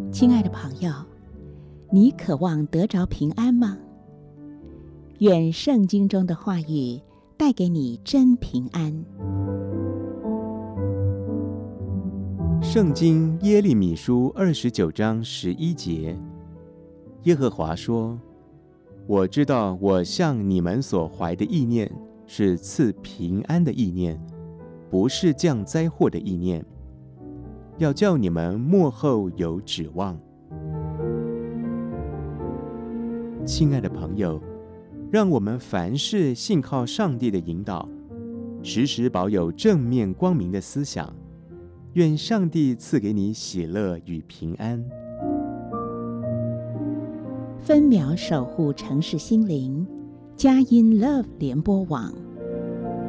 亲爱的朋友，你渴望得着平安吗？愿圣经中的话语带给你真平安。 圣经耶利米书29章11节，耶和华说：我知道我向你们所怀的意念是赐平安的意念，不是降灾祸的意念，要叫你们末后有指望。亲爱的朋友，让我们凡事信靠上帝的引导，时时保有正面光明的思想。愿上帝赐给你喜乐与平安。 分秒守护城市心灵，佳音 Love 联播网。